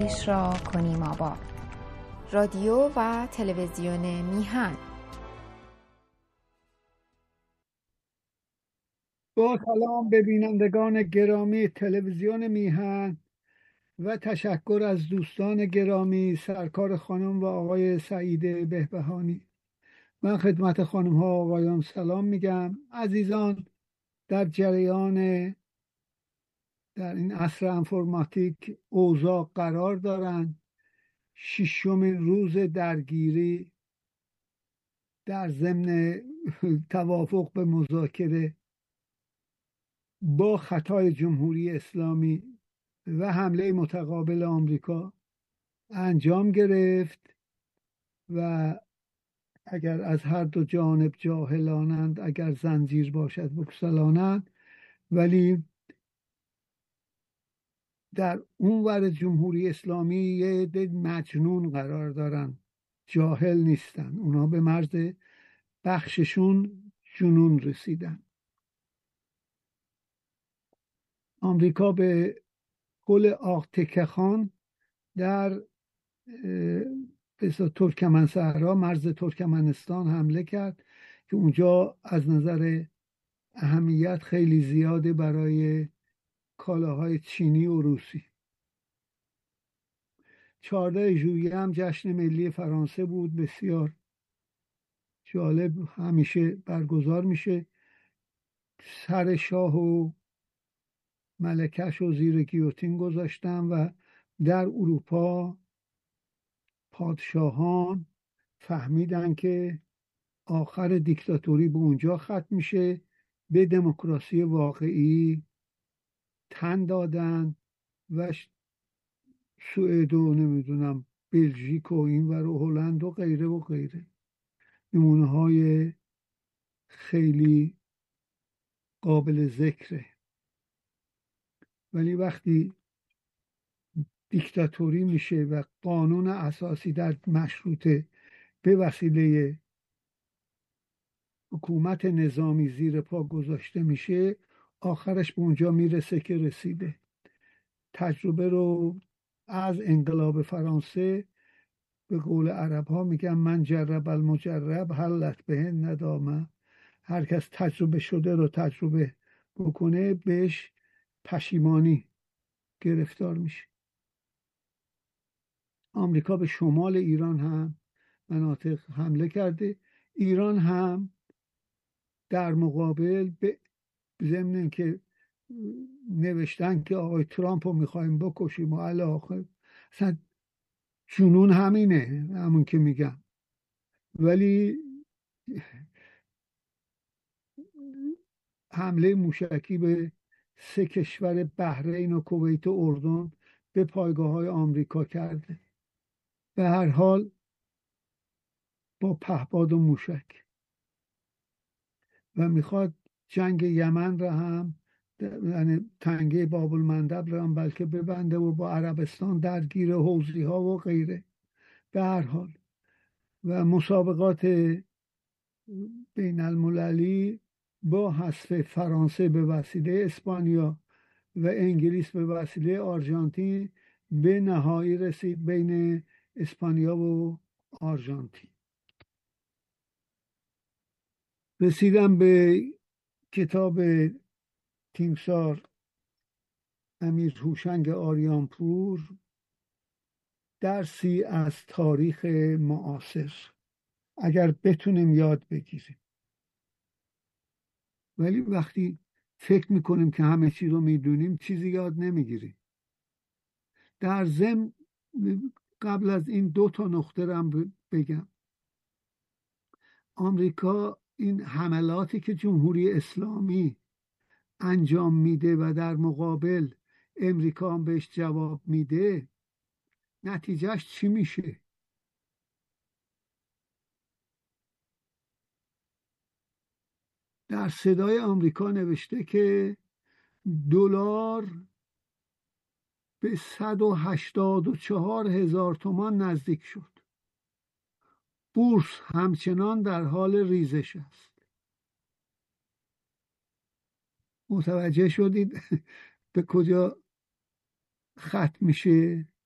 خیش را کنیم آباد. رادیو و تلویزیون میهن. با سلام به بینندگان گرامی تلویزیون میهن و تشکر از دوستان گرامی سرکار خانم و آقای سعید بهبهانی. من خدمت خانم ها و آقایان سلام میگم. عزیزان در جریان در این عصر انفرماتیک اوضاع قرار دارند. ششمین روز درگیری در ضمن توافق به مذاکره با خطای جمهوری اسلامی و حمله متقابل آمریکا انجام گرفت و اگر از هر دو جانب جاهلانند، اگر زنجیر باشد بگسلانند، ولی در اون ور جمهوری اسلامی یه عده مجنون قرار دارن، جاهل نیستن، اونا به مرز بخششون جنون رسیدن. آمریکا به قول آقتکه خان در ترکمن صحرا، مرز ترکمنستان حمله کرد که اونجا از نظر اهمیت خیلی زیاده برای کالاهای چینی و روسی. 14 ژوئیه هم جشن ملی فرانسه بود، بسیار جالب، همیشه برگزار میشه. سر شاه و ملکش رو زیر گیوتین گذاشتن و در اروپا پادشاهان فهمیدن که آخر دیکتاتوری به اونجا ختم میشه، به دموکراسی واقعی تن دادن و سوئد و نمیدونم بلژیک و اینور و هلند و غیره و غیره. نمونه های خیلی قابل ذکره. ولی وقتی دیکتاتوری میشه و قانون اساسی در مشروطه به وسیله حکومت نظامی زیر پا گذاشته میشه، آخرش به اونجا میرسه که رسیده. تجربه رو از انقلاب فرانسه به قول عرب ها میگن من جرب المجرب حلت به ندامه. هر کس تجربه شده رو تجربه بکنه بهش پشیمانی گرفتار میشه. آمریکا به شمال ایران هم مناطق حمله کرده. ایران هم در مقابل به ضمن که نوشتن که آقای ترامپ رو میخوایم بکشیم و الی آخر، اصلا جنون همینه، همون که میگم. ولی حمله موشکی به 3 کشور بحرین و کویت و اردن به پایگاه های آمریکا کرده، به هر حال با پهپاد و موشک، و میخواد جنگ یمن را هم، یعنی تنگه باب المندب را هم بلکه ببنده و با عربستان درگیر حوضی ها و غیره. به هر حال و مسابقات بین المللی با حذف فرانسه به وسیله اسپانیا و انگلیس به وسیله آرژانتین به نهایی رسید بین اسپانیا و آرژانتین. رسیدم به کتاب تیمسار امیر هوشنگ آریانپور، درسی از تاریخ معاصر، اگر بتونیم یاد بگیریم. ولی وقتی فکر میکنیم که همه چیز رو میدونیم چیزی یاد نمیگیریم. در ضمن قبل از این 2 نقطه رو بگم. آمریکا این حملاتی که جمهوری اسلامی انجام میده و در مقابل امریکا هم بهش جواب میده، نتیجهش چی میشه؟ در صدای آمریکا نوشته که دلار به 184,000 تومان نزدیک شد. بورس همچنان در حال ریزش است. متوجه شدید به کجا ختم میشه؟